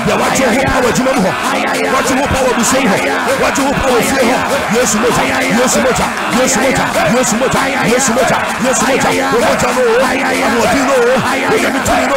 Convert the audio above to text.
ya wacho ho power jumam ho wacho ho power busem ho wacho ho power fie ho Yesu moja Yesu moja Yesu moja Yesu moja Yesu moja Yesu moja Yesu moja no amodino o ya mituni no